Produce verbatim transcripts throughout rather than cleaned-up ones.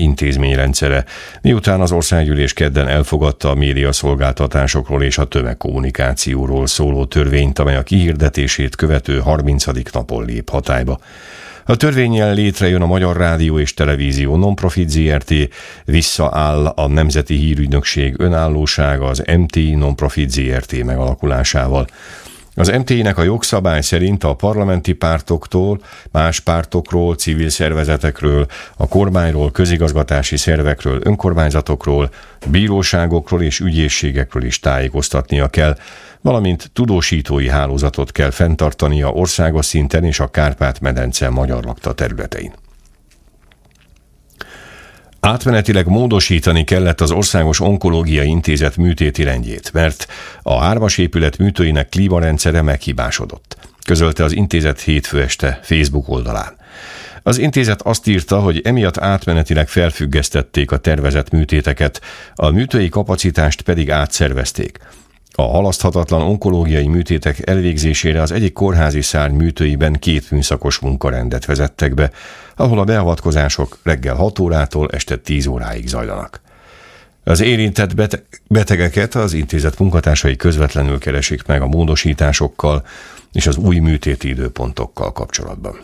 intézményrendszere, miután az országgyűlés kedden elfogadta a médiaszolgáltatásokról és a tömegkommunikációról szóló törvényt, amely a kihirdetését követő harmincadik napon lép hatályba. A törvénnyel létrejön a Magyar Rádió és Televízió Nonprofit Zrt., visszaáll a Nemzeti Hírügynökség önállósága az em té i Nonprofit Zrt. Megalakulásával. Az em té i-nek a jogszabály szerint a parlamenti pártoktól, más pártokról, civil szervezetekről, a kormányról, közigazgatási szervekről, önkormányzatokról, bíróságokról és ügyészségekről is tájékoztatnia kell, valamint tudósítói hálózatot kell fenntartania országos szinten és a Kárpát-medence magyar lakta területein. Átmenetileg módosítani kellett az Országos Onkológiai Intézet műtéti rendjét, mert a hármas épület műtőinek klímarendszere meghibásodott, közölte az intézet hétfő este Facebook oldalán. Az intézet azt írta, hogy emiatt átmenetileg felfüggesztették a tervezett műtéteket, a műtői kapacitást pedig átszervezték. A halaszthatatlan onkológiai műtétek elvégzésére az egyik kórházi szárny műtőiben két műszakos munkarendet vezettek be, ahol a beavatkozások reggel hat órától este tíz óráig zajlanak. Az érintett bete- betegeket az intézet munkatársai közvetlenül keresik meg a módosításokkal és az új műtéti időpontokkal kapcsolatban.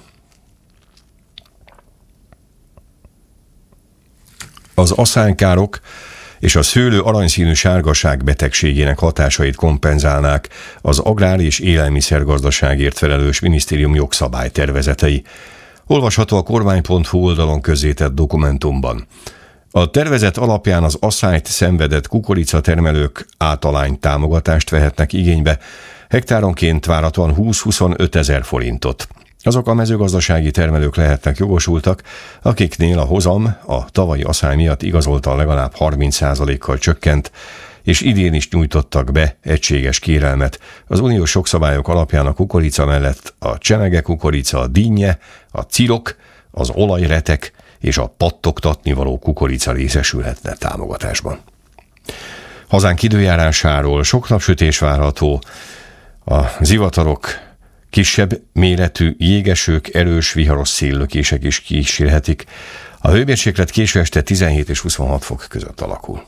Az aszánykárok és a szőlő aranyszínű sárgaság betegségének hatásait kompenzálnák az agrár- és élelmiszergazdaságért felelős minisztérium jogszabálytervezetei. Olvasható a kormány pont hu oldalon közzétett dokumentumban. A tervezet alapján az aszályt szenvedett kukoricatermelők általány támogatást vehetnek igénybe, hektáronként várhatóan húsz-huszonöt ezer forintot. Azok a mezőgazdasági termelők lehetnek jogosultak, akiknél a hozam a tavalyi aszály miatt igazoltan legalább harminc százalékkal csökkent, és idén is nyújtottak be egységes kérelmet. Az uniós jogszabályok alapján a kukorica mellett a csemege kukorica, a dinnye, a cirok, az olajretek és a pattogtatni való kukorica részesülhetne támogatásban. Hazánk időjárásáról: sok napsütés várható, a zivatarok kisebb méretű jégesők, erős viharos széllökések is kísérhetik. A hőmérséklet késő este tizenhét és huszonhat fok között alakul.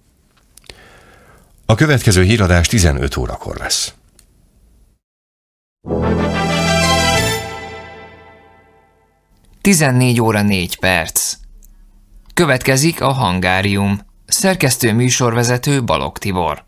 A következő híradás tizenöt órakor lesz. tizennégy óra négy perc. Következik a Hangárium. Szerkesztő műsorvezető Balogh Tibor.